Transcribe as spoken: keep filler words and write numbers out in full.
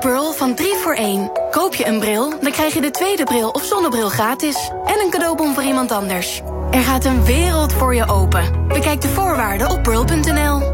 Pearl van drie voor één. Koop je een bril, dan krijg je de tweede bril of zonnebril gratis. En een cadeaubon voor iemand anders. Er gaat een wereld voor je open. Bekijk de voorwaarden op pearl punt n l.